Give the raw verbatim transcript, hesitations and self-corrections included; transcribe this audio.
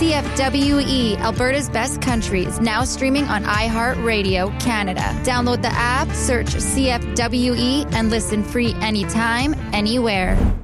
C F W E, Alberta's Best Countries, now streaming on iHeartRadio Canada. Download the app, search C F W E, and listen free anytime, anywhere.